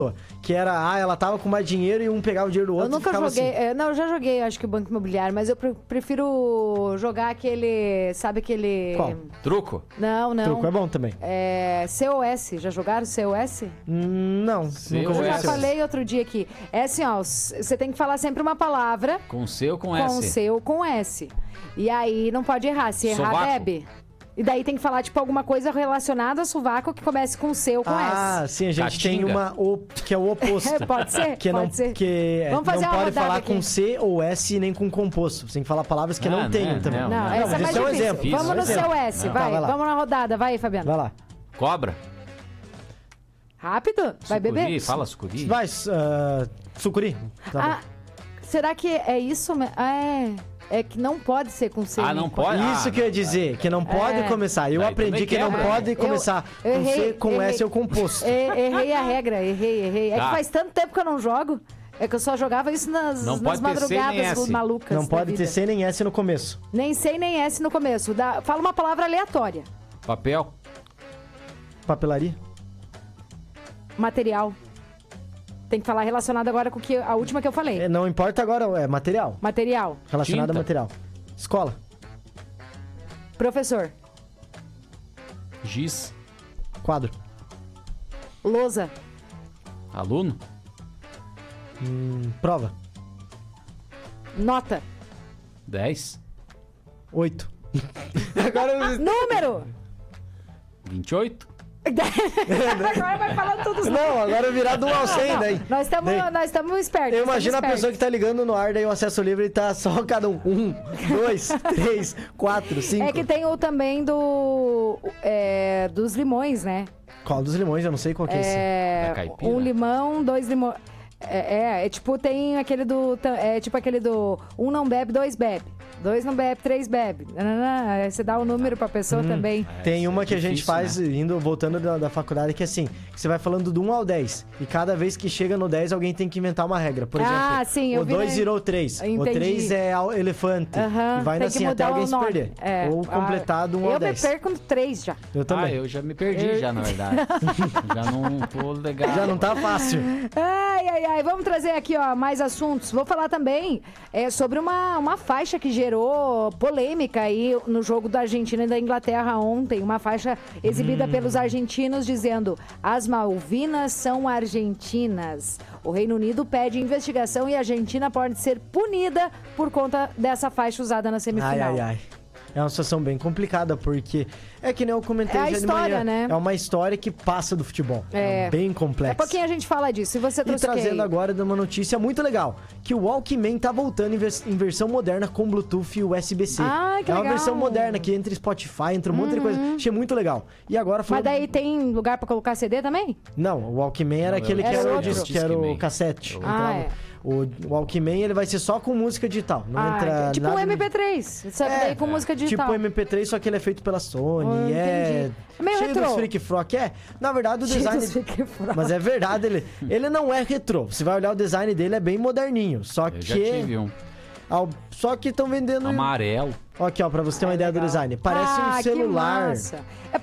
Que era, ela tava com mais dinheiro e um pegava o dinheiro do outro. Eu nunca joguei. Assim. Não, eu já joguei, acho que o Banco Imobiliário, mas eu prefiro jogar aquele. Sabe aquele. Qual? Truco? Não. Truco é bom também. COS. Já jogaram COS? Não. Eu já falei outro dia aqui. É assim, ó. Você tem que falar sempre uma palavra. Com C ou com S? Com C ou com S. E aí não pode errar. Se errar, Sovaco? bebe. E daí tem que falar, tipo, alguma coisa relacionada a sovaco que comece com C ou com S. Sim, a gente tem uma que é o oposto. Pode ser? Que pode não, ser. Que Vamos fazer não uma pode rodada falar aqui. com C ou S nem com composto. Você tem que falar palavras que não tenham também. Não, essa é mais esse é um difícil. exemplo. Vamos no seu S, vai. Vai lá. Vamos na rodada, vai, Fabiano. Vai lá. Cobra? Rápido? Vai beber? Fala sucuri. Vai, sucuri. Tá bom. Será que é isso? É que não pode ser com C. Não pode? Isso que eu ia dizer, que não pode começar. Eu Daí aprendi também que não quebra. pode começar com C, com S ou composto. Errei a regra, errei. É que faz tanto tempo que eu não jogo. É que eu só jogava isso nas madrugadas malucas. Não pode ter C nem S no começo. Nem C nem S no começo. Fala uma palavra aleatória. Papel? Papelaria? Material. Tem que falar relacionado agora com a última que eu falei. Não importa agora, é material. Material. Relacionado Tinta. a material. Escola. Professor. Giz? Quadro. Lousa. Aluno? Prova. Nota. 10? 8. Agora Número. 28? Agora vai falando tudo. Não, agora virar do ao 100 daí. Nós estamos espertos. Eu imagino a pessoa que tá ligando no ar, daí o acesso livre tá só cada um. 1, 2, 3, 4, 5. É que tem o também dos limões, né? Qual dos limões? Eu não sei qual que é esse. Da caipira? Um limão, 2 limões. Tipo, tem aquele do... É tipo aquele do... Um não bebe, 2 bebe. 2 não bebe, 3 bebe. Aí você dá o número pra pessoa também. Tem uma que a gente difícil, faz, voltando da faculdade, que é assim, que você vai falando do 1 ao 10. E cada vez que chega no 10, alguém tem que inventar uma regra. Por exemplo, sim, eu o vi 2 virou 3. O Entendi. 3 é elefante. E vai indo assim até alguém se perder. Ou completar do 1 ao 10. Eu me perco no 3 já. Eu também. Eu já me perdi já, na verdade. Já não tô legal. Já não tá fácil. Ai. Vamos trazer aqui, ó, mais assuntos. Vou falar também sobre uma faixa que gerou polêmica aí no jogo da Argentina e da Inglaterra ontem. Uma faixa exibida pelos argentinos dizendo: as Malvinas são argentinas. O Reino Unido pede investigação e a Argentina pode ser punida por conta dessa faixa usada na semifinal. Ai. É uma situação bem complicada, porque é que nem eu comentei a já história, de manhã. né? É uma história que passa do futebol. É bem complexa. É pouquinho a gente fala disso. E você trouxe trazendo agora de uma notícia muito legal, que o Walkman tá voltando em versão moderna com Bluetooth e USB-C. Que é uma legal. versão moderna que entra Spotify, entra um monte de coisa. Achei muito legal. E agora foi... Mas daí tem lugar pra colocar CD também? Não, o Walkman era aquele era outro. que era o cassete. O Walkman, ele vai ser só com música digital. Não entra tipo nada... um MP3. Só que daí com música digital. Tipo MP3, só que ele é feito pela Sony. É meio cheio retrô. dos freak frock. Na verdade, o design... Mas é verdade, ele não é retrô. Você vai olhar o design dele, é bem moderninho. Só Eu que... já tive um. Só que estão vendendo... Amarelo. Aqui, ó, pra você ter uma ideia do design. Parece um celular. Que massa.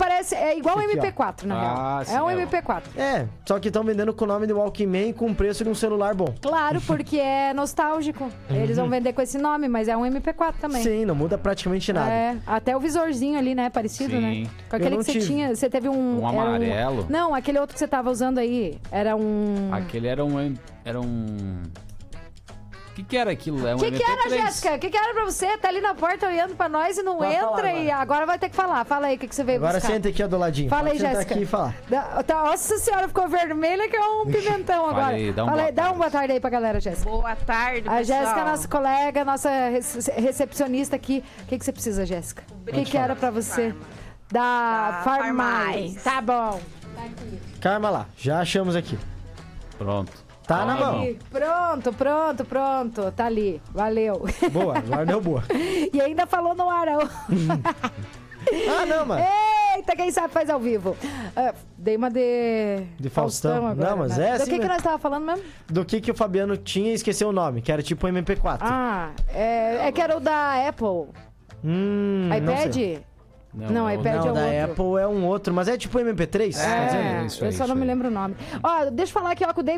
É igual um MP4, na real. sim, é um MP4. Só que estão vendendo com o nome de Walkman com o preço de um celular bom. Claro, porque é nostálgico. Eles vão vender com esse nome, mas é um MP4 também. Sim, não muda praticamente nada. Até o visorzinho ali, né? Parecido, Sim. né? Com aquele que você tinha. Você teve um... Um amarelo. Não, aquele outro que você tava usando aí. Era um... Aquele era um... O que era aquilo? É um que era, MP3. Jéssica? O que era pra você? Tá ali na porta olhando pra nós e não entra e agora vai ter que falar. Fala aí o que você veio buscar. Agora senta aqui, ó, do ladinho. Fala aí, Jéssica. Jéssica. Aqui e falar. Nossa senhora, ficou vermelha que é um pimentão agora. Aí, dá uma boa tarde aí pra galera, Jéssica. Boa tarde, pessoal. A Jéssica, nossa colega, nossa recepcionista aqui. O que você precisa, Jéssica? O que era pra você? Da Farmais. Tá bom. Tá aqui. Calma lá, já achamos aqui. Pronto. Tá na mão. Pronto. Tá ali. Valeu. Boa, agora deu boa. E ainda falou no ar. Não, mano. Eita, quem sabe faz ao vivo. Dei uma de Faustão agora. Não, mas né? é assim. Do que nós tava falando mesmo? Do que o Fabiano tinha e esqueceu o nome, que era tipo um MP4. É que era o da Apple. Não iPad? sei. Não, iPad é Não, da outro. Apple é um outro, mas é tipo MP3? É, isso Eu aí, só não isso me aí. lembro o nome. Ó, deixa eu falar aqui, ó, com o